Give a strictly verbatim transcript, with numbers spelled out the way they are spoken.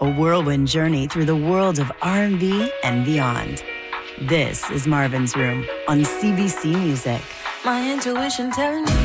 a whirlwind journey through the world of R and B and beyond. This is Marvin's Room on C B C Music. My intuition telling me